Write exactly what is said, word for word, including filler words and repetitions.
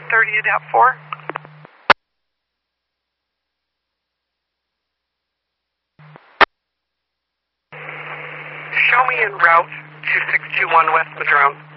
thirty adapt four. Show me en route two six two one West Madrone.